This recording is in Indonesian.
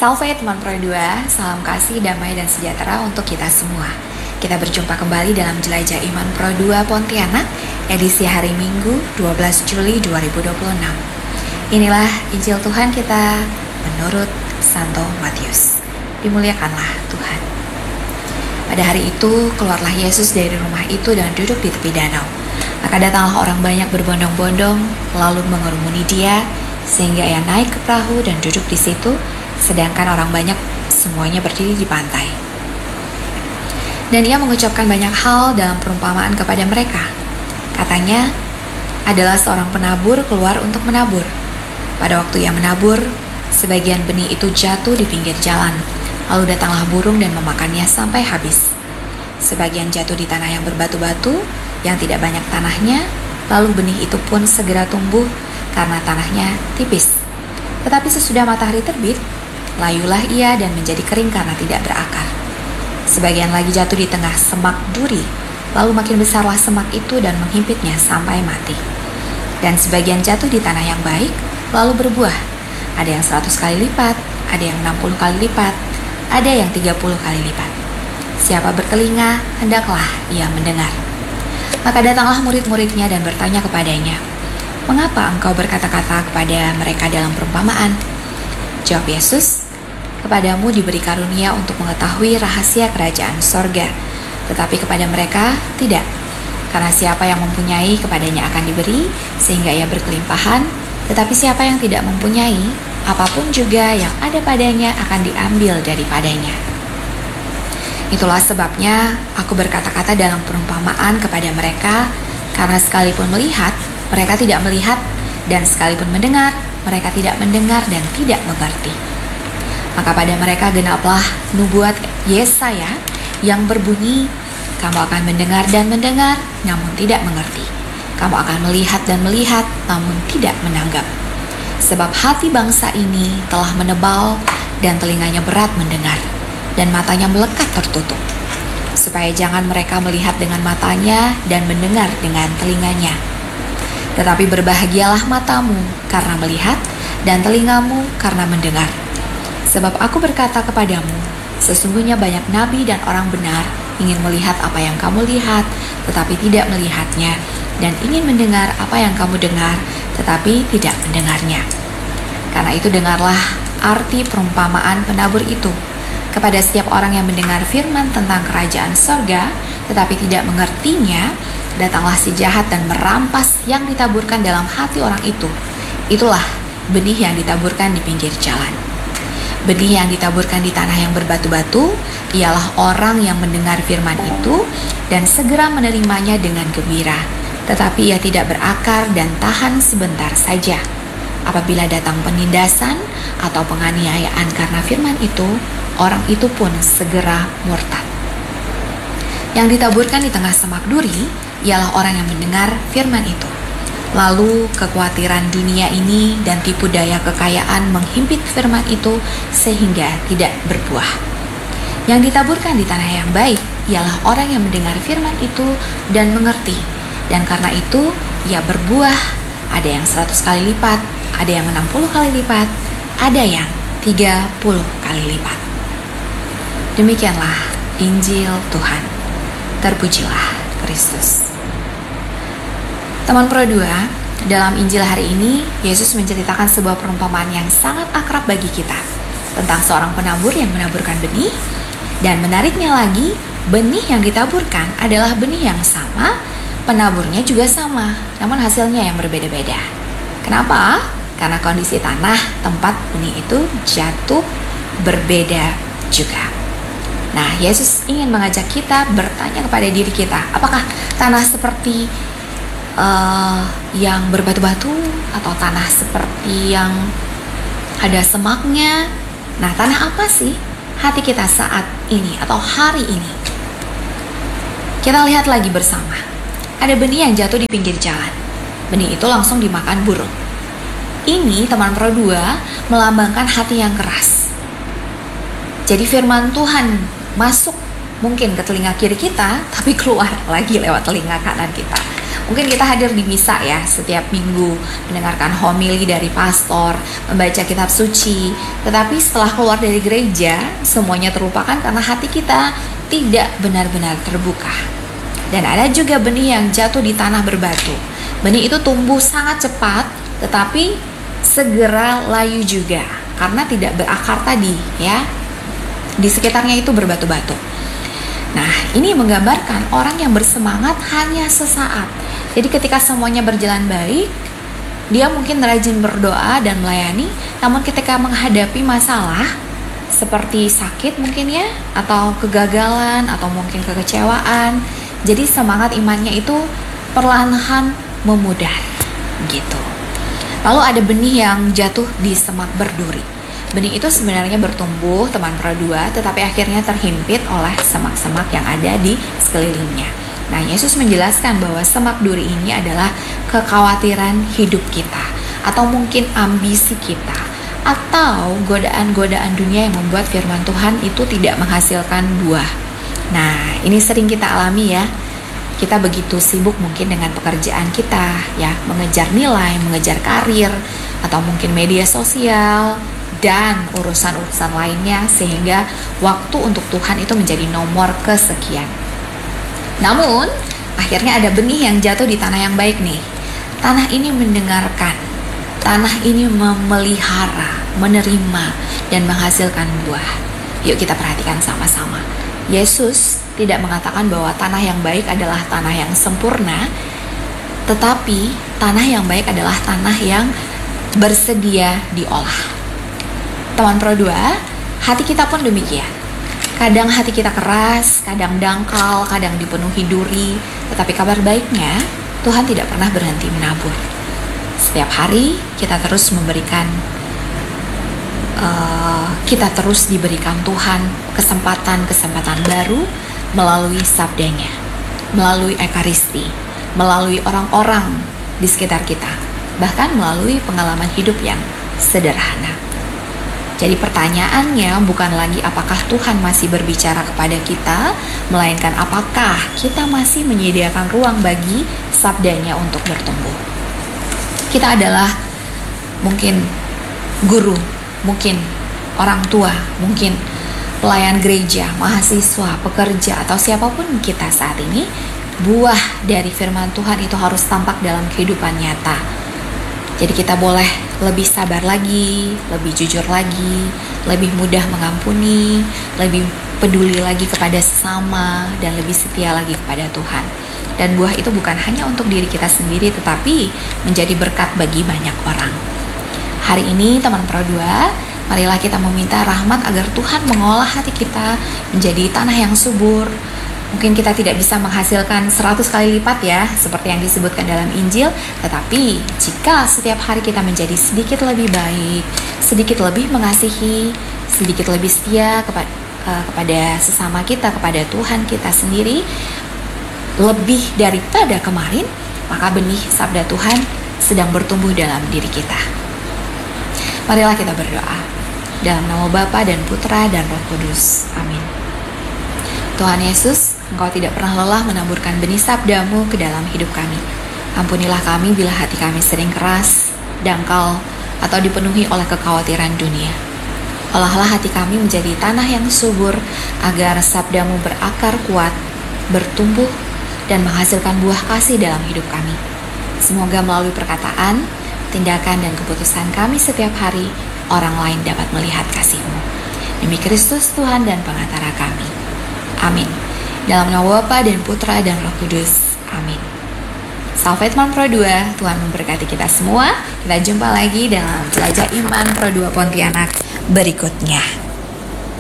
Salve teman Pro 2, salam kasih, damai, dan sejahtera untuk kita semua. Kita berjumpa kembali dalam Jelajah Iman Pro 2 Pontianak, edisi hari Minggu 12 Juli 2026. Inilah Injil Tuhan kita menurut Santo Matius. Dimuliakanlah Tuhan. Pada hari itu, keluarlah Yesus dari rumah itu dan duduk di tepi danau. Maka datanglah orang banyak berbondong-bondong, lalu mengerumuni dia, sehingga ia naik ke perahu dan duduk di situ, sedangkan orang banyak semuanya berdiri di pantai. Dan ia mengucapkan banyak hal dalam perumpamaan kepada mereka. Katanya, adalah seorang penabur keluar untuk menabur. Pada waktu ia menabur, sebagian benih itu jatuh di pinggir jalan, lalu datanglah burung dan memakannya sampai habis. Sebagian jatuh di tanah yang berbatu-batu, yang tidak banyak tanahnya, lalu benih itu pun segera tumbuh karena tanahnya tipis. Tetapi sesudah matahari terbit, layulah ia dan menjadi kering karena tidak berakar. Sebagian lagi jatuh di tengah semak duri, lalu makin besarlah semak itu dan menghimpitnya sampai mati. Dan sebagian jatuh di tanah yang baik, lalu berbuah. Ada yang 100 kali lipat, ada yang 60 kali lipat, ada yang 30 kali lipat. Siapa bertelinga, hendaklah ia mendengar. Maka datanglah murid-muridnya dan bertanya kepadanya, "Mengapa engkau berkata-kata kepada mereka dalam perumpamaan?" Jawab Yesus, "Kepadamu diberi karunia untuk mengetahui rahasia kerajaan sorga, tetapi kepada mereka tidak. Karena siapa yang mempunyai, kepadanya akan diberi, sehingga ia berkelimpahan, tetapi siapa yang tidak mempunyai, apapun juga yang ada padanya akan diambil daripadanya. Itulah sebabnya aku berkata-kata dalam perumpamaan kepada mereka, karena sekalipun melihat, mereka tidak melihat, dan sekalipun mendengar, mereka tidak mendengar dan tidak mengerti. Maka pada mereka genaplah nubuat Yesaya yang berbunyi, kamu akan mendengar dan mendengar, namun tidak mengerti. Kamu akan melihat dan melihat, namun tidak menanggap. Sebab hati bangsa ini telah menebal dan telinganya berat mendengar, dan matanya melekat tertutup, supaya jangan mereka melihat dengan matanya dan mendengar dengan telinganya. Tetapi berbahagialah matamu karena melihat dan telingamu karena mendengar. Sebab aku berkata kepadamu, sesungguhnya banyak nabi dan orang benar ingin melihat apa yang kamu lihat, tetapi tidak melihatnya, dan ingin mendengar apa yang kamu dengar, tetapi tidak mendengarnya. Karena itu dengarlah arti perumpamaan penabur itu. Kepada setiap orang yang mendengar firman tentang kerajaan sorga, tetapi tidak mengertinya, datanglah si jahat dan merampas yang ditaburkan dalam hati orang itu. Itulah benih yang ditaburkan di pinggir jalan. Benih yang ditaburkan di tanah yang berbatu-batu, ialah orang yang mendengar firman itu dan segera menerimanya dengan gembira. Tetapi ia tidak berakar dan tahan sebentar saja. Apabila datang penindasan atau penganiayaan karena firman itu, orang itu pun segera murtad. Yang ditaburkan di tengah semak duri ialah orang yang mendengar firman itu. Lalu kekhawatiran dunia ini dan tipu daya kekayaan menghimpit firman itu sehingga tidak berbuah. Yang ditaburkan di tanah yang baik ialah orang yang mendengar firman itu dan mengerti. Dan karena itu ia berbuah, ada yang 100 kali lipat, ada yang 60 kali lipat, ada yang 30 kali lipat. Demikianlah Injil Tuhan. Terpujilah Kristus. Teman Pro 2, dalam Injil hari ini, Yesus menceritakan sebuah perumpamaan yang sangat akrab bagi kita tentang seorang penabur yang menaburkan benih, dan menariknya lagi, benih yang ditaburkan adalah benih yang sama, penaburnya juga sama, namun hasilnya yang berbeda-beda. Kenapa? Karena kondisi tanah tempat benih itu jatuh berbeda juga. Nah, Yesus ingin mengajak kita bertanya kepada diri kita, apakah tanah seperti yang berbatu-batu atau tanah seperti yang ada semaknya? Nah, tanah apa sih hati kita saat ini atau hari ini? Kita lihat lagi bersama. Ada benih yang jatuh di pinggir jalan. Benih itu langsung dimakan burung. Ini teman Pro 2 melambangkan hati yang keras. Jadi firman Tuhan masuk mungkin ke telinga kiri kita, tapi keluar lagi lewat telinga kanan kita. Mungkin kita hadir di misa ya setiap minggu, mendengarkan homili dari pastor, membaca kitab suci. Tetapi setelah keluar dari gereja, semuanya terlupakan karena hati kita tidak benar-benar terbuka. Dan ada juga benih yang jatuh di tanah berbatu. Benih itu tumbuh sangat cepat, tetapi segera layu juga karena tidak berakar tadi ya. Di sekitarnya itu berbatu-batu. Nah, ini menggambarkan orang yang bersemangat hanya sesaat. Jadi ketika semuanya berjalan baik, dia mungkin rajin berdoa dan melayani, namun ketika menghadapi masalah seperti sakit mungkin ya, atau kegagalan, atau mungkin kekecewaan, jadi semangat imannya itu perlahan-lahan memudar gitu. Lalu ada benih yang jatuh di semak berduri. Benih itu sebenarnya bertumbuh teman Pro 2, tetapi akhirnya terhimpit oleh semak-semak yang ada di sekelilingnya. Nah, Yesus menjelaskan bahwa semak duri ini adalah kekhawatiran hidup kita, atau mungkin ambisi kita, atau godaan-godaan dunia yang membuat firman Tuhan itu tidak menghasilkan buah. Nah, ini sering kita alami ya. Kita begitu sibuk mungkin dengan pekerjaan kita, ya, mengejar nilai, mengejar karir, atau mungkin media sosial, dan urusan-urusan lainnya, sehingga waktu untuk Tuhan itu menjadi nomor kesekian. Namun, akhirnya ada benih yang jatuh di tanah yang baik nih. Tanah ini mendengarkan, tanah ini memelihara, menerima, dan menghasilkan buah. Yuk kita perhatikan sama-sama. Yesus tidak mengatakan bahwa tanah yang baik adalah tanah yang sempurna, tetapi tanah yang baik adalah tanah yang bersedia diolah. Teman Pro 2, hati kita pun demikian. Kadang hati kita keras, kadang dangkal, kadang dipenuhi duri. Tetapi kabar baiknya, Tuhan tidak pernah berhenti menabur. Setiap hari kita terus diberikan Tuhan kesempatan baru melalui sabdanya, melalui ekaristi, melalui orang-orang di sekitar kita, bahkan melalui pengalaman hidup yang sederhana. Jadi pertanyaannya bukan lagi apakah Tuhan masih berbicara kepada kita, melainkan apakah kita masih menyediakan ruang bagi sabdanya untuk bertumbuh. Kita adalah mungkin guru, mungkin orang tua, mungkin pelayan gereja, mahasiswa, pekerja, atau siapapun kita saat ini. Buah dari firman Tuhan itu harus tampak dalam kehidupan nyata. Jadi kita boleh lebih sabar lagi, lebih jujur lagi, lebih mudah mengampuni, lebih peduli lagi kepada sesama, dan lebih setia lagi kepada Tuhan. Dan buah itu bukan hanya untuk diri kita sendiri, tetapi menjadi berkat bagi banyak orang. Hari ini teman Pro 2, marilah kita meminta rahmat agar Tuhan mengolah hati kita menjadi tanah yang subur. Mungkin kita tidak bisa menghasilkan 100 kali lipat ya, seperti yang disebutkan dalam Injil. Tetapi jika setiap hari kita menjadi sedikit lebih baik, sedikit lebih mengasihi, sedikit lebih setia kepada sesama kita, kepada Tuhan kita sendiri, lebih daripada kemarin, maka benih sabda Tuhan sedang bertumbuh dalam diri kita. Marilah kita berdoa. Dalam nama Bapa dan Putra dan Roh Kudus. Amin. Tuhan Yesus, Engkau tidak pernah lelah menaburkan benih sabdamu ke dalam hidup kami. Ampunilah kami bila hati kami sering keras, dangkal, atau dipenuhi oleh kekhawatiran dunia. Olahlah hati kami menjadi tanah yang subur, agar sabdamu berakar kuat, bertumbuh, dan menghasilkan buah kasih dalam hidup kami. Semoga melalui perkataan, tindakan, dan keputusan kami setiap hari, orang lain dapat melihat kasih-Mu. Demi Kristus Tuhan dan Pengantara kami. Amin. Dalam nama Bapa dan Putra dan Roh Kudus. Amin. Salve teman Pro 2, Tuhan memberkati kita semua. Kita jumpa lagi dalam Jelajah Iman Pro 2 Pontianak berikutnya.